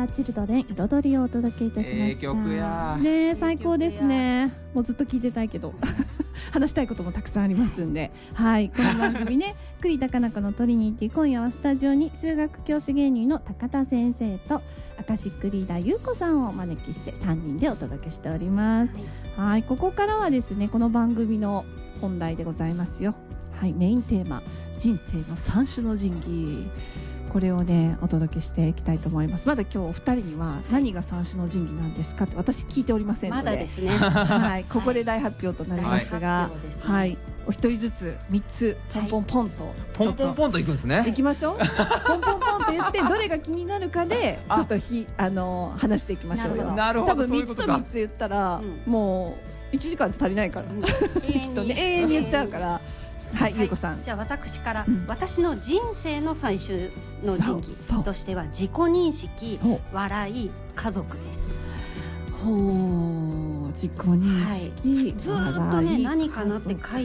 ザーチルドレン彩りをお届けいたしました。 曲やね、最高ですね。もうずっと聞いてたいけど話したいこともたくさんありますんで、はい、この番組ね栗田かな子のトリニティ、今夜はスタジオに数学教師芸人の高田先生とアカシックリーダーゆうこさんをお招きして3人でお届けしております。はい、ここからはですね、この番組の本題でございますよ。はい、メインテーマ、人生の三種の神器、これをねお届けしていきたいと思います。まだ今日お二人には何が三種の神器なんですかって私聞いておりませんので、 まだですねはい、ここで大発表となりますが、はい、お一人ずつ3つポンポンポンと、 ポンポンポンといくんですね。 いきましょうポンポンポンと言ってどれが気になるかでちょっと話していきましょうよ。 なるほど、 多分3つとそういうことか。 3つ言ったら、もう1時間じゃ足りないから、きっとね永遠に言っちゃうから、はい、ゆうこさん。 じゃあ私から、私の人生の最終の神器としては自己認識、笑い、家族です。 ほう、自己認識、 ずっとね何かなって書い